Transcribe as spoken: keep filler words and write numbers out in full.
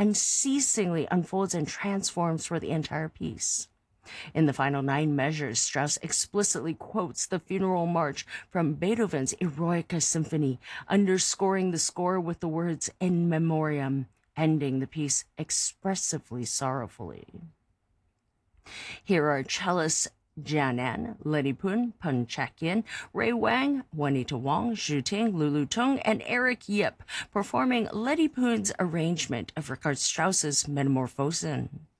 unceasingly unfolds and transforms for the entire piece. In the final nine measures, Strauss explicitly quotes the funeral march from Beethoven's Eroica Symphony, underscoring the score with the words "in memoriam," ending the piece expressively sorrowfully. Here are cellists Jianan, Lenny Poon, Peng Chakian, Ray Wang, Juanita Wong, Zhu Ting, Lulu Tung, and Eric Yip performing Lenny Poon's arrangement of Richard Strauss's Metamorphosen.